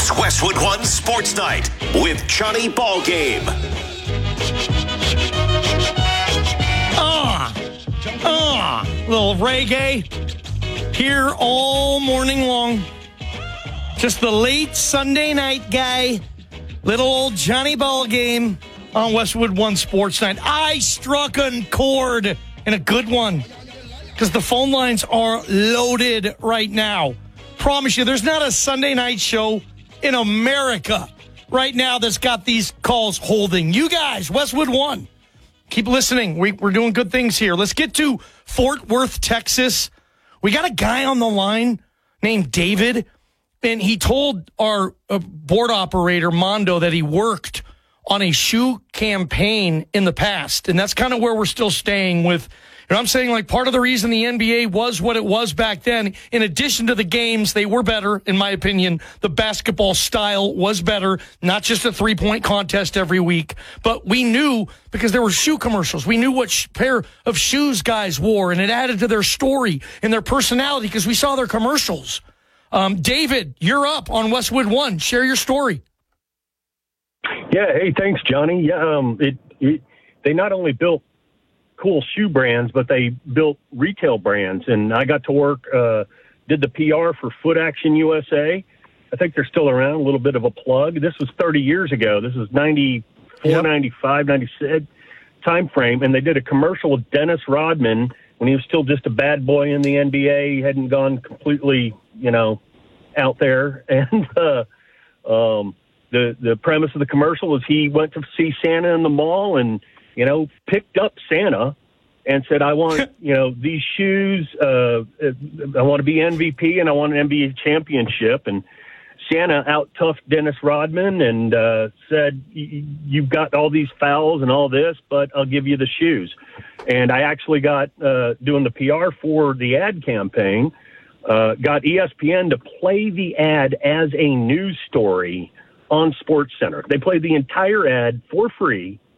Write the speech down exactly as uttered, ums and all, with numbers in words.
It's Westwood One Sports Night with Johnny Ballgame. Ah, ah, little reggae here all morning long. Just the late Sunday night guy, little old Johnny Ballgame on Westwood One Sports Night. I struck a chord, and a good one, because the phone lines are loaded right now. Promise you, there's not a Sunday night show in America right now that's got these calls holding. You guys, Westwood One, keep listening. We, we're doing good things here. Let's get to Fort Worth, Texas. We got a guy on the line named David, and he told our uh, board operator, Mondo, that he worked on a shoe campaign in the past, and that's kind of where we're still staying with. You know, I'm saying, like, part of the reason the N B A was what it was back then, in addition to the games, they were better, in my opinion. The basketball style was better, not just a three-point contest every week. But we knew, because there were shoe commercials, we knew what sh- pair of shoes guys wore, and it added to their story and their personality because we saw their commercials. Um, David, you're up on Westwood One. Share your story. Yeah, hey, thanks, Johnny. Yeah, um, it, it they not only built cool shoe brands, but they built retail brands. And I got to work, uh, did the P R for Foot Action U S A. I think they're still around, a little bit of a plug. This was thirty years ago. This was ninety-four, yep. ninety-five, ninety-six time frame. And they did a commercial with Dennis Rodman when he was still just a bad boy in the N B A. He hadn't gone completely, you know, out there. And uh, um, the, the premise of the commercial was he went to see Santa in the mall and, you know, picked up Santa and said, I want, you know, these shoes. Uh, I want to be M V P and I want an N B A championship. And Santa out-toughed Dennis Rodman and uh, said, you've got all these fouls and all this, but I'll give you the shoes. And I actually got uh, doing the P R for the ad campaign, uh, got E S P N to play the ad as a news story on SportsCenter. They played the entire ad for free